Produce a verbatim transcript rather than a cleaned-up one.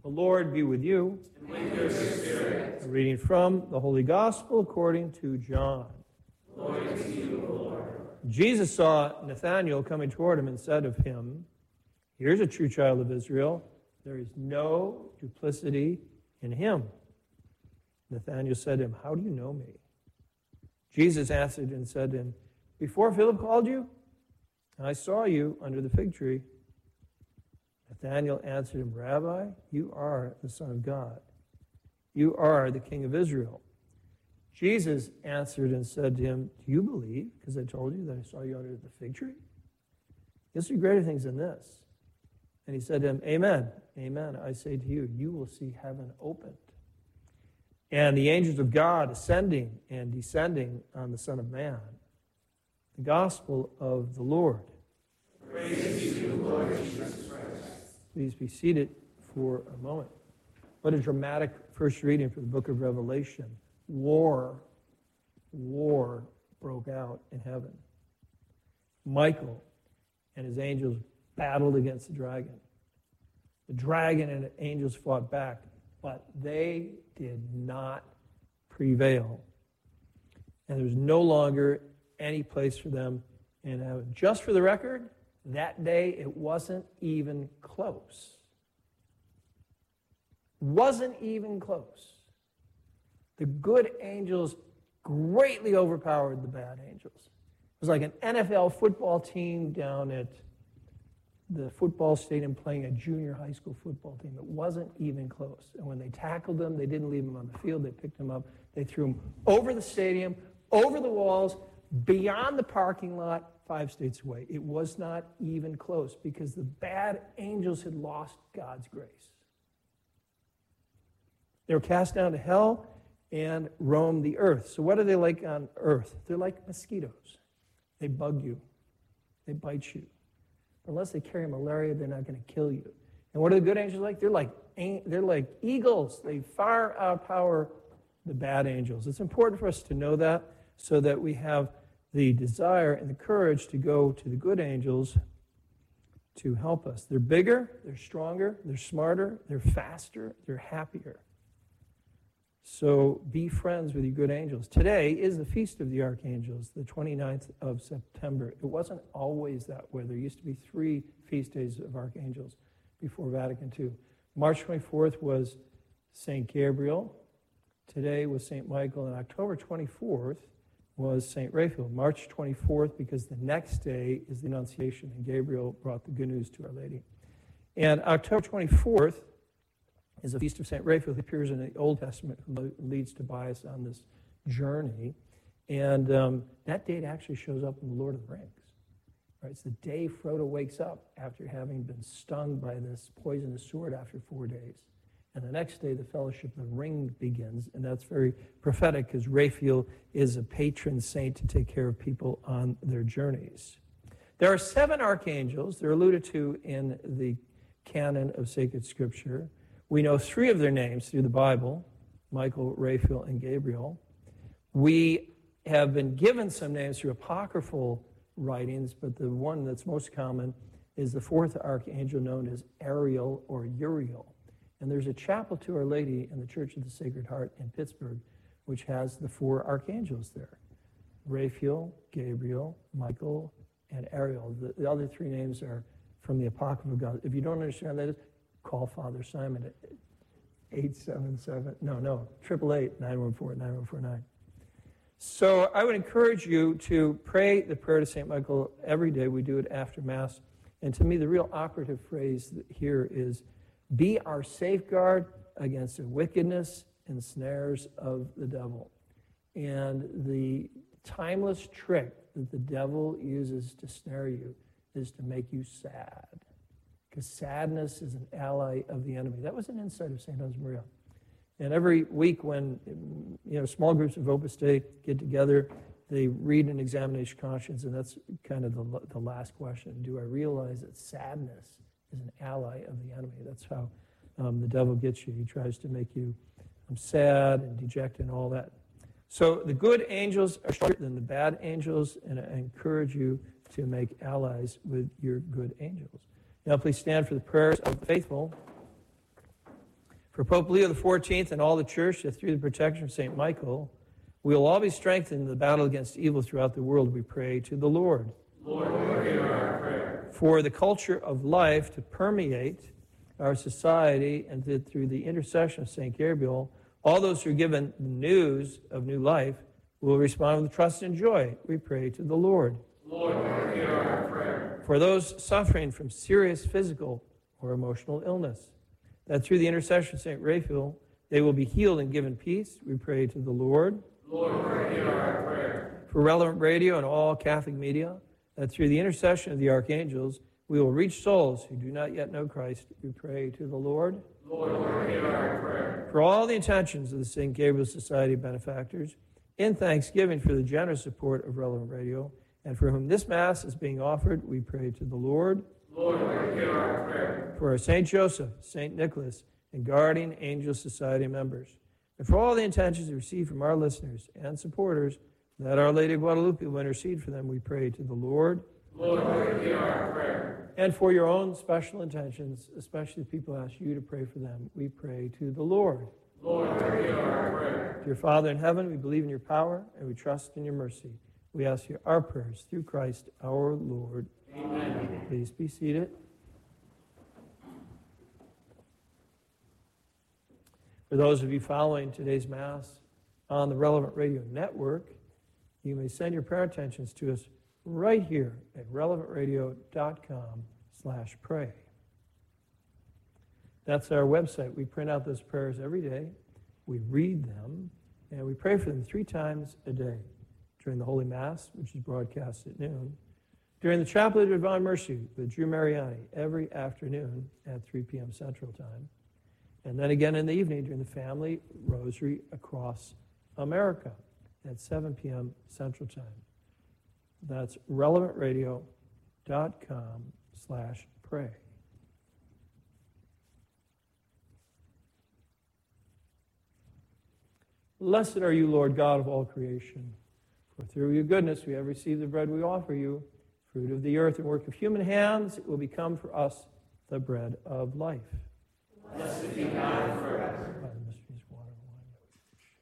The Lord be with you. And with your spirit. A reading from the Holy Gospel according to John. Glory to you, O Lord. Jesus saw Nathanael coming toward him and said of him, "Here's a true child of Israel. There is no duplicity in him." Nathanael said to him, "How do you know me?" Jesus answered and said to him, "Before Philip called you, I saw you under the fig tree." Nathanael answered him, "Rabbi, you are the Son of God. You are the King of Israel." Jesus answered and said to him, "Do you believe, because I told you that I saw you under the fig tree? You'll see greater things than this." And he said to him, "Amen, amen, I say to you, you will see heaven opened, and the angels of God ascending and descending on the Son of Man." The Gospel of the Lord. Praise to you, Lord Jesus Christ. Please be seated for a moment. What a dramatic first reading for the book of Revelation. War, war broke out in heaven. Michael and his angels battled against the dragon. The dragon and the angels fought back, but they did not prevail. And there's no longer any place for them in heaven. Just for the record, that day it wasn't even close. Wasn't even close. The good angels greatly overpowered the bad angels. It was like an N F L football team down at the football stadium playing a junior high school football team. It wasn't even close. And when they tackled them, they didn't leave them on the field. They picked them up. They threw them over the stadium, over the walls, beyond the parking lot, five states away. It was not even close because the bad angels had lost God's grace. They were cast down to hell and roam the earth. So what are they like on earth? They're like mosquitoes. They bug you. They bite you. Unless they carry malaria, they're not going to kill you. And what are the good angels like? They're like they're like eagles. They far outpower the bad angels. It's important for us to know that so that we have the desire and the courage to go to the good angels to help us. They're bigger, they're stronger, they're smarter, they're faster, they're happier. So be friends with your good angels. Today is the Feast of the Archangels, the twenty-ninth of September. It wasn't always that way. There used to be three feast days of archangels before Vatican Two. March twenty-fourth was Saint Gabriel. Today was Saint Michael. And October twenty-fourth was Saint Raphael. March twenty-fourth, because the next day is the Annunciation, and Gabriel brought the good news to Our Lady. And October twenty-fourth is a feast of Saint Raphael. He appears in the Old Testament, who leads Tobias on this journey. And um, that date actually shows up in The Lord of the Rings. Right? It's the day Frodo wakes up after having been stung by this poisonous sword after four days. And the next day, the Fellowship of the Ring begins, and that's very prophetic because Raphael is a patron saint to take care of people on their journeys. There are seven archangels. They're alluded to in the canon of sacred scripture. We know three of their names through the Bible, Michael, Raphael, and Gabriel. We have been given some names through apocryphal writings, but the one that's most common is the fourth archangel known as Ariel or Uriel. And there's a chapel to Our Lady in the Church of the Sacred Heart in Pittsburgh, which has the four archangels there. Raphael, Gabriel, Michael, and Ariel. The, the other three names are from the apocryphal God. If you don't understand what that is, call Father Simon at eight seven seven, no, no, eight eight eight, nine one four, nine one four nine. So I would encourage you to pray the prayer to Saint Michael every day. We do it after Mass. And to me, the real operative phrase here is, be our safeguard against the wickedness and snares of the devil. And the timeless trick that the devil uses to snare you is to make you sad. Because sadness is an ally of the enemy. That was an insight of Saint Josemaria. And every week when you know small groups of Opus Dei get together, they read an examination of conscience, and that's kind of the, the last question. Do I realize that sadness is an ally of the enemy? That's how um, the devil gets you. He tries to make you um, sad and dejected and all that. So the good angels are stronger than the bad angels, and I encourage you to make allies with your good angels. Now please stand for the prayers of the faithful. For Pope Leo the fourteenth and all the church, that through the protection of Saint Michael, we will all be strengthened in the battle against evil throughout the world, we pray to the Lord. Lord, hear our prayer. For the culture of life to permeate our society, and that through the intercession of Saint Gabriel, all those who are given the news of new life will respond with trust and joy, we pray to the Lord. Lord, hear our prayer. For those suffering from serious physical or emotional illness, that through the intercession of Saint Raphael, they will be healed and given peace, we pray to the Lord. Lord, hear our prayer. For Relevant Radio and all Catholic media, that through the intercession of the archangels, we will reach souls who do not yet know Christ, we pray to the Lord. Lord, hear our prayer. For all the intentions of the Saint Gabriel Society benefactors, in thanksgiving for the generous support of Relevant Radio, and for whom this Mass is being offered, we pray to the Lord. Lord, hear our prayer. For our Saint Joseph, Saint Nicholas, and Guardian Angel Society members, and for all the intentions received from our listeners and supporters, that Our Lady of Guadalupe will intercede for them, we pray to the Lord. Lord, hear our prayer. And for your own special intentions, especially if people ask you to pray for them, we pray to the Lord. Lord, hear our prayer. Dear Father in heaven, we believe in your power and we trust in your mercy. We ask you our prayers through Christ our Lord. Amen. Please be seated. For those of you following today's Mass on the Relevant Radio Network, you may send your prayer intentions to us right here at relevant radio dot com slash pray. That's our website. We print out those prayers every day. We read them, and we pray for them three times a day. During the Holy Mass, which is broadcast at noon. During the Chaplet of Divine Mercy with Drew Mariani every afternoon at three p.m. Central Time. And then again in the evening during the Family Rosary Across America at seven p.m. Central Time. That's relevant radio dot com slash pray. Blessed are you, Lord God of all creation, for through your goodness we have received the bread we offer you, fruit of the earth and work of human hands. It will become for us the bread of life. Blessed be God forever.